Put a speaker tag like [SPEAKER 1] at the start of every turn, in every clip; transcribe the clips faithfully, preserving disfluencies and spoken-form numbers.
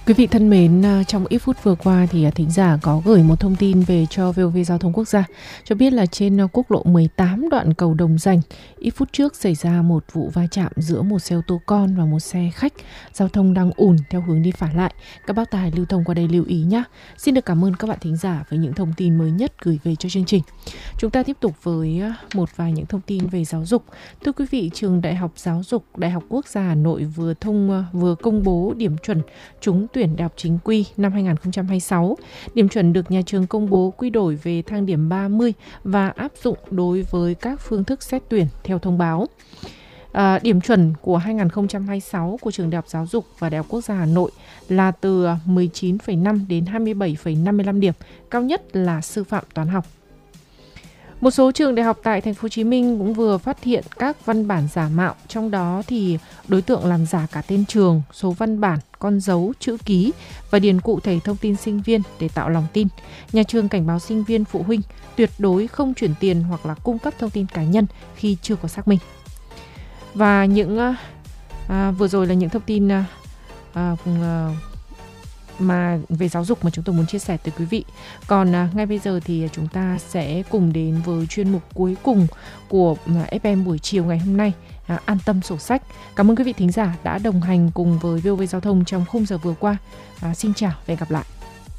[SPEAKER 1] Quý vị thân mến, trong ít phút vừa qua thì thính giả có gửi một thông tin về cho vê o vê Giao thông Quốc gia, cho biết là trên quốc lộ mười tám đoạn cầu Đồng Dành, ít phút trước xảy ra một vụ va chạm giữa một xe ô tô con và một xe khách. Giao thông đang ùn theo hướng đi phả lại. Các bác tài lưu thông qua đây lưu ý nhé. Xin được cảm ơn các bạn thính giả với những thông tin mới nhất gửi về cho chương trình. Chúng ta tiếp tục với một vài những thông tin về giáo dục. Thưa quý vị, Trường Đại học Giáo dục Đại học Quốc gia Hà Nội vừa thông vừa công bố điểm chuẩn trúng tuyển đại học chính quy năm hai không hai sáu. Điểm chuẩn được nhà trường công bố quy đổi về thang điểm ba mươi và áp dụng đối với các phương thức xét tuyển theo thông báo. À, điểm chuẩn của hai không hai sáu của Trường Đại học Giáo dục và Đại học Quốc gia Hà Nội là từ mười chín phẩy năm đến hai mươi bảy phẩy năm mươi lăm điểm, cao nhất là sư phạm toán học. Một số trường đại học tại thành phố Hồ Chí Minh cũng vừa phát hiện các văn bản giả mạo, trong đó thì đối tượng làm giả cả tên trường, số văn bản, con dấu, chữ ký và điền cụ thể thông tin sinh viên để tạo lòng tin. Nhà trường cảnh báo sinh viên, phụ huynh tuyệt đối không chuyển tiền hoặc là cung cấp thông tin cá nhân khi chưa có xác minh. Và những à, vừa rồi là những thông tin à, à, mà về giáo dục mà chúng tôi muốn chia sẻ tới quý vị. Còn à, ngay bây giờ thì chúng ta sẽ cùng đến với chuyên mục cuối cùng của à, ép em buổi chiều ngày hôm nay, à, An Tâm Sổ Sách. Cảm ơn quý vị thính giả đã đồng hành cùng với vê o vê Giao thông trong khung giờ vừa qua. À, xin chào và hẹn gặp lại.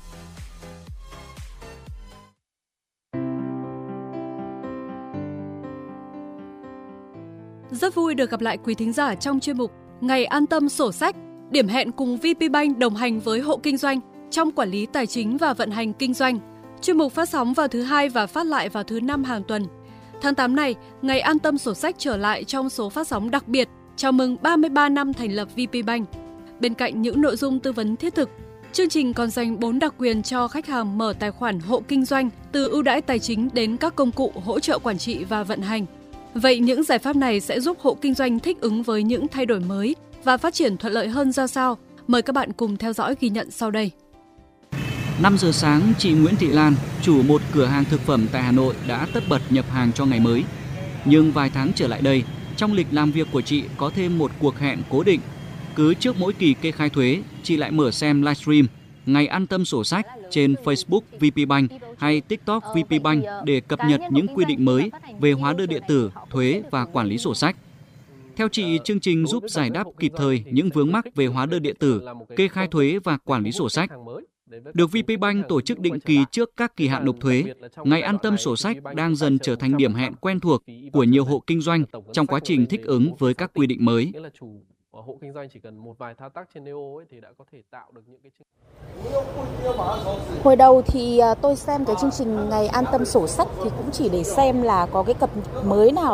[SPEAKER 2] Rất vui được gặp lại quý thính giả trong chuyên mục Ngày An Tâm Sổ Sách, điểm hẹn cùng vê pê Bank đồng hành với hộ kinh doanh trong quản lý tài chính và vận hành kinh doanh. Chuyên mục phát sóng vào thứ hai và phát lại vào thứ năm hàng tuần. Tháng tám này, Ngày An Tâm Sổ Sách trở lại trong số phát sóng đặc biệt chào mừng ba mươi ba năm thành lập vê pê Bank. Bên cạnh những nội dung tư vấn thiết thực, chương trình còn dành bốn đặc quyền cho khách hàng mở tài khoản hộ kinh doanh, từ ưu đãi tài chính đến các công cụ hỗ trợ quản trị và vận hành. Vậy những giải pháp này sẽ giúp hộ kinh doanh thích ứng với những thay đổi mới và phát triển thuận lợi hơn ra sao? Mời các bạn cùng theo dõi ghi nhận sau đây.
[SPEAKER 3] năm giờ sáng, chị Nguyễn Thị Lan, chủ một cửa hàng thực phẩm tại Hà Nội đã tất bật nhập hàng cho ngày mới. Nhưng vài tháng trở lại đây, trong lịch làm việc của chị có thêm một cuộc hẹn cố định. Cứ trước mỗi kỳ kê khai thuế, chị lại mở xem livestream Ngày An Tâm Sổ Sách trên Facebook vê pê Bank hay TikTok vê pê Bank để cập nhật những quy định mới về hóa đơn điện tử, thuế và quản lý sổ sách. Theo chị, chương trình giúp giải đáp kịp thời những vướng mắc về hóa đơn điện tử, kê khai thuế và quản lý sổ sách. Được vê pê Bank tổ chức định kỳ trước các kỳ hạn nộp thuế, Ngày An Tâm Sổ Sách đang dần trở thành điểm hẹn quen thuộc của nhiều hộ kinh doanh trong quá trình thích ứng với các quy định mới.
[SPEAKER 4] Hộ kinh doanh chỉ cần một vài thao tác trên Neo ấy thì đã có thể tạo được những cái.
[SPEAKER 5] Hồi đầu thì tôi xem cái chương trình Ngày An Tâm Sổ Sách thì cũng chỉ để xem là có cái cập nhật mới nào